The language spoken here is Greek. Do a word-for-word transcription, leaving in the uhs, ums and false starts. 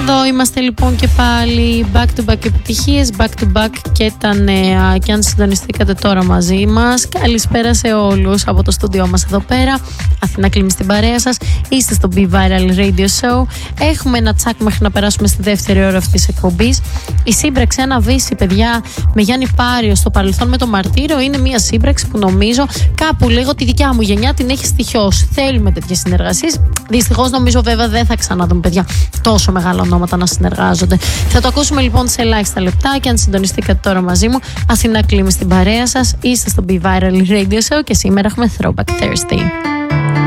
Εδώ είμαστε λοιπόν και πάλι back to back επιτυχίες, back to back και τα νέα. Και αν συντονιστήκατε τώρα μαζί μας, καλησπέρα σε όλους από το στούντιό μας εδώ πέρα. Αθηνά Κλίμη στην παρέα σας. Είστε στο Be Viral Radio Show. Έχουμε ένα τσάκ μέχρι να περάσουμε στη δεύτερη ώρα αυτής της εκπομπής. Η σύμπραξη Ένα Βύση, παιδιά, με Γιάννη Πάριο στο παρελθόν με το Μαρτύριο, είναι μια σύμπραξη που νομίζω κάπου λίγο τη δικιά μου γενιά την έχει στοιχειώσει. Θέλουμε τέτοιες συνεργασίες. Δυστυχώς νομίζω βέβαια δεν θα ξαναδούμε, παιδιά, τόσο μεγάλα ονόματα να συνεργάζονται. Θα το ακούσουμε λοιπόν σε ελάχιστα λεπτά και αν συντονιστήκατε τώρα μαζί μου, Αθηνά Κλίμη στην παρέα σας. Είστε στο Be Viral Radio Show και σήμερα έχουμε Throwback Thursday.